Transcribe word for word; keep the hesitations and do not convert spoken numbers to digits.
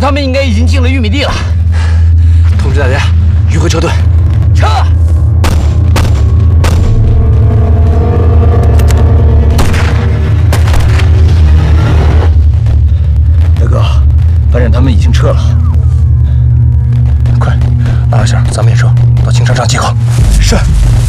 他们应该已经进了玉米地了。通知大家，迂回撤退，撤！大哥，反正他们已经撤了。快，二号线，咱们也撤，到青山上集合。是。